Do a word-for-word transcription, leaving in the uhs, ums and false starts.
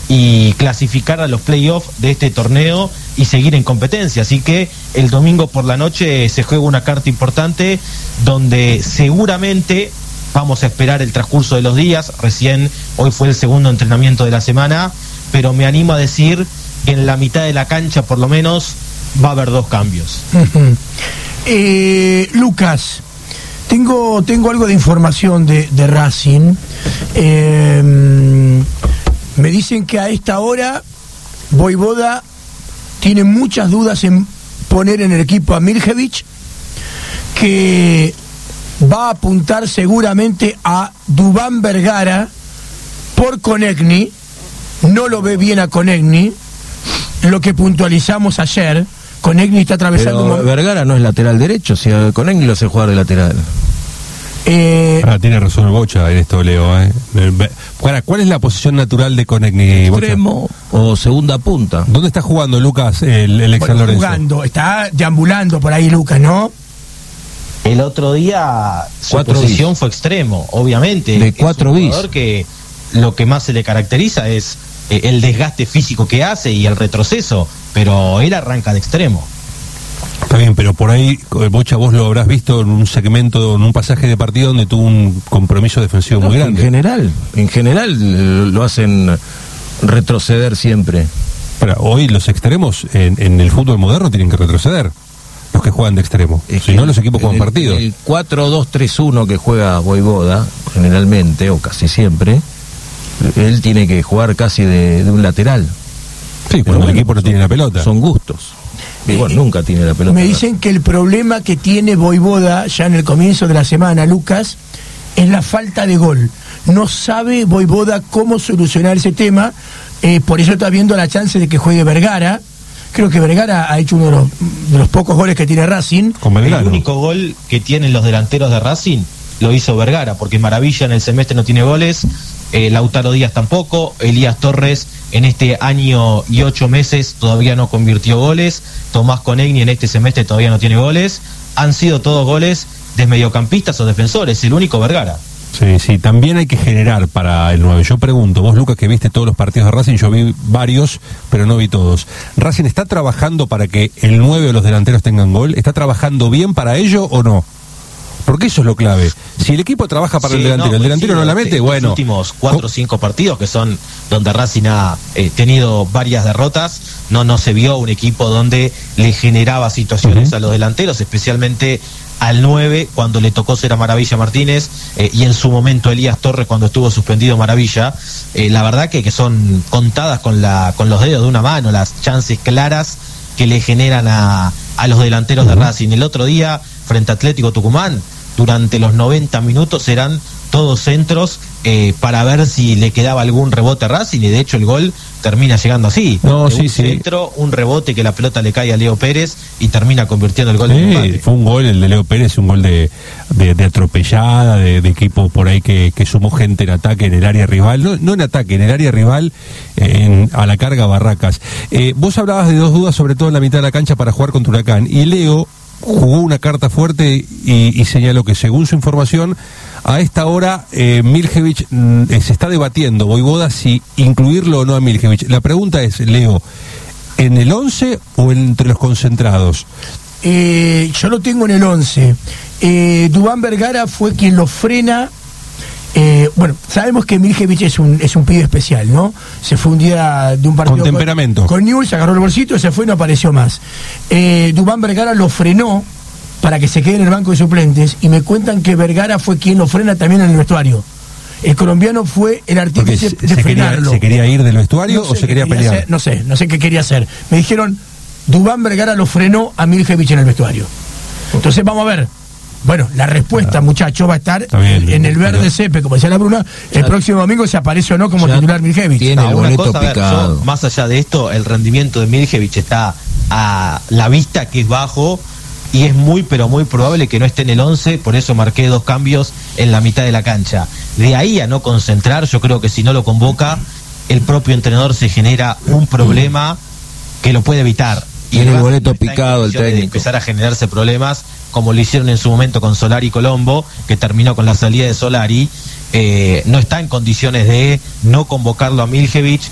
y clasificar a los playoffs de este torneo y seguir en competencia. Así que el domingo por la noche se juega una carta importante donde seguramente vamos a esperar el transcurso de los días. Recién hoy fue el segundo entrenamiento de la semana, pero me animo a decir que en la mitad de la cancha por lo menos va a haber dos cambios. Uh-huh. eh, Lucas, tengo tengo algo de información de, de Racing. eh, Me dicen que a esta hora Vojvoda tiene muchas dudas en poner en el equipo a Miljević, que va a apuntar seguramente a Duván Vergara por Konechny. No lo ve bien a Konechny, lo que puntualizamos ayer. Konechny está atravesando... Pero un... Vergara no es lateral derecho, si a Konechny lo hace jugar de lateral. Eh, ah, tiene razón el Bocha en esto, Leo. ¿eh? ¿Cuál es la posición natural de Konechny? Extremo o segunda punta. ¿Dónde está jugando Lucas, el, el ex bueno, San Lorenzo? Jugando, está deambulando por ahí Lucas, ¿no? El otro día su cuatro posición bis. Fue extremo, obviamente. De cuatro es un bis. jugador que lo que más se le caracteriza es eh, el desgaste físico que hace y el retroceso, pero él arranca de extremo. Está bien, pero por ahí, Bocha, vos lo habrás visto en un segmento, en un pasaje de partido donde tuvo un compromiso defensivo No, muy grande. En general, en general lo hacen retroceder siempre. Para, hoy los extremos en, en el fútbol moderno tienen que retroceder, los que juegan de extremo. Es si no, los equipos juegan el, partidos. El cuatro dos tres uno que juega Vojvoda, generalmente, o casi siempre, él tiene que jugar casi de, de un lateral. Sí, cuando bueno, el equipo no son, tiene la pelota. Son gustos. Y bueno, nunca tiene la pelota. Me dicen que el problema que tiene Vojvoda ya en el comienzo de la semana, Lucas, es la falta de gol. No sabe Vojvoda cómo solucionar ese tema, eh, por eso está viendo la chance de que juegue Vergara. Creo que Vergara ha hecho uno de los, de los pocos goles que tiene Racing. Con el único gol que tienen los delanteros de Racing lo hizo Vergara, porque Maravilla en el semestre no tiene goles, eh, Lautaro Díaz tampoco, Elías Torres en este año y ocho meses todavía no convirtió goles, Tomás Konechny en este semestre todavía no tiene goles, han sido todos goles de mediocampistas o defensores, el único Vergara. Sí, sí, también hay que generar para el nueve. Yo pregunto, vos Lucas que viste todos los partidos de Racing, yo vi varios, pero no vi todos. ¿Racing está trabajando para que el nueve o los delanteros tengan gol? ¿Está trabajando bien para ello o no? Porque eso es lo clave. Si el equipo trabaja para sí, el delantero, no, el delantero sí, no la mete, bueno. Los últimos cuatro o cinco partidos que son donde Racing ha eh, tenido varias derrotas, no, no se vio un equipo donde le generaba situaciones uh-huh. a los delanteros, especialmente al nueve cuando le tocó ser a Maravilla Martínez eh, y en su momento Elías Torres cuando estuvo suspendido Maravilla. Eh, la verdad que, que son contadas con, la, con los dedos de una mano las chances claras que le generan a, a los delanteros uh-huh. de Racing. El otro día, frente a Atlético Tucumán, durante los noventa minutos eran todos centros eh, para ver si le quedaba algún rebote a Racing, y de hecho el gol termina llegando así. No, sí, un sí. centro, un rebote que la pelota le cae a Leo Pérez y termina convirtiendo el gol sí, de empate. Fue un gol el de Leo Pérez, un gol de, de, de atropellada, de, de equipo por ahí que, que sumó gente en ataque en el área rival, no, no en ataque, en el área rival, en, a la carga Barracas. Eh, vos hablabas de dos dudas, sobre todo en la mitad de la cancha para jugar contra Huracán, y Leo jugó una carta fuerte y, y señaló que según su información a esta hora eh, Miljević mm, se está debatiendo Vojvoda si incluirlo o no a Miljević. La pregunta es, Leo, ¿en el once o entre los concentrados? Eh, yo lo tengo en el once. eh, Duván Vergara fue quien lo frena. Eh, bueno, sabemos que Miljević es un es un pibe especial, ¿no? Se fue un día de un partido con temperamento con, con Newell's, agarró el bolsito, se fue y no apareció más. eh, Duván Vergara lo frenó para que se quede en el banco de suplentes, y me cuentan que Vergara fue quien lo frena también en el vestuario. El colombiano fue el artífice se, de se frenarlo. Quería, ¿Se quería ir del vestuario no o se quería pelear? Hacer, no sé, no sé qué quería hacer. Me dijeron, Duván Vergara lo frenó a Miljević en el vestuario. Entonces vamos a ver. Bueno, la respuesta, muchachos, va a estar bien, en el verde cepe, como decía la Bruna, el ya, próximo domingo se aparece o no como titular Miljević. Tiene no, el una boleto cosa, ver, picado. yo, más allá de esto, el rendimiento de Miljević está a la vista que es bajo, y es muy, pero muy probable que no esté en el once, por eso marqué dos cambios en la mitad de la cancha. De ahí a no concentrar, yo creo que si no lo convoca, el propio entrenador se genera un problema que lo puede evitar. Y tiene el boleto picado el técnico. De empezar a generarse problemas, como lo hicieron en su momento con Solari y Colombo, que terminó con la salida de Solari. Eh, no está en condiciones de no convocarlo a Miljević